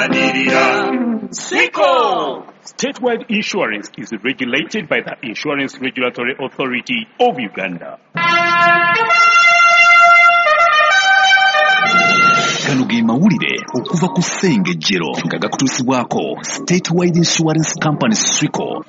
Swico! Statewide insurance is regulated by the Insurance Regulatory Authority of Uganda. Kano ge mawulire okuva ku Ssengejjero nga gakutuusibwako Statewide Insurance Company Swico.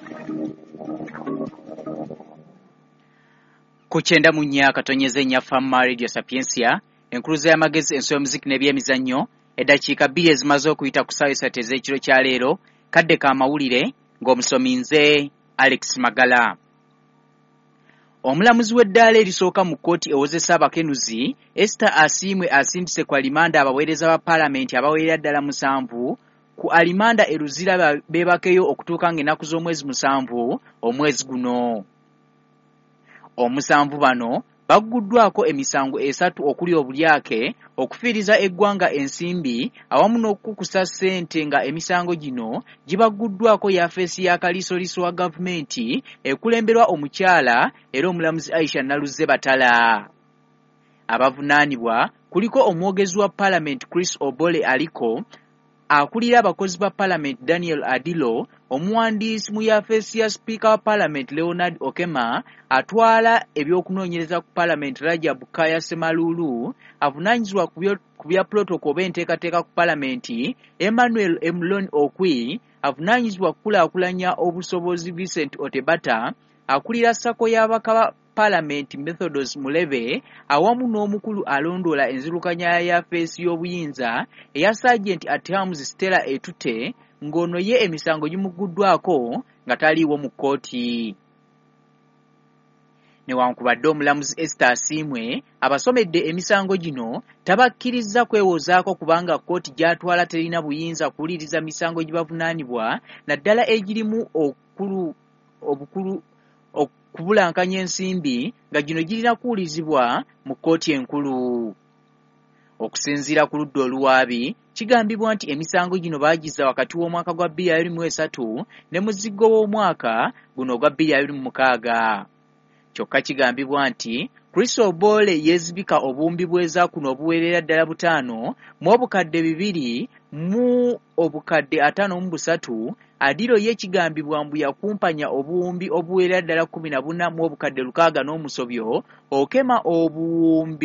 Kuchenda munya katonyeze nya Fama Radio Sapiensia enkuluza y'amagezi ensoyo muziki n'ebyemizannyo eddakiika 2 ezimaze okuyita ku ssaawa 3 ez'ekiro kya leero kadde ka mawulire ng'omusomi nze Alex Magala. Omulamuzi w'eddaala erisooka mu kkooti ewozesa abakenuzi Esther Asiimwe asindise ku alimanda abaweereza ba paalamenti abawerera ddala 7 ku alimanda eruzira beebakeyo okutuuka ng'ennaku z'omwezi 7 omwezi guno. Omusanvu bano bagguddwako emisango 3 okuli obulyake okufiiriza eggwanga ensimbi awamu n'okukusa ssente nga emisango gino gibagguddwako yafeesi ya kaliisoliiso wa gavumenti ekulemberwa omukyala era omulamuzi Aisha Naluzze Batala. Abavunaanibwa kuliko omwogezi wa Parliament Chris Obole aliko, akulira abakozi ba Parliament Daniel Adilo, omuwandiisi mu yafeesi ya Speaker wa Parliament Leonard Okema, atwala ebyokunoonyereza ku Parliament Rajab Kaya Semalulu, avunaanyizibwa ku bya protocol b'enteekateeka ku Parliament Emmanuel Emlon Okwi, avunaanyizibwa kukulaakulanya obusobozi Vincent Otebata, akulira ssako y'abaka ba Parliament Methodus Mulebe, awamu n'omukulu alondoola enzirukanya ya yafeesi y'obuyinza eya Sergeant at Arms Stella Etute, ng'ono ye emisango gimugguddwako nga taliiwo mu kkooti. Newankubadde omulamuzi Esther Asiimwe abasomedde emisango gino tabakkiriza kwewozaako kubanga kkooti gy'atwala terina buyinza kuwuliriza misango gibavunaanibwa naddala egirimu okubulankanya ensimbi nga gino girina kuwulizibwa mu kkooti enkulu. Okusinziira ku ludda oluwaabi, kigambibwa nti emisango gino baagizza wakati w'omwaka gwa 2023 ne muziggo w'omwaka guno ogwa 2026. Kyokka kigambibwa nti Chris Obole yeezibika obuwumbi bweza kuno obuweerera ddala 5 mu obukadde 2 mu obukadde 53, Adiro ye kigambibwa mbu yakumpanya obuwumbi obuweerera ddala 14 mu obukadde 6 n'omusobyo, Okema obuwumbi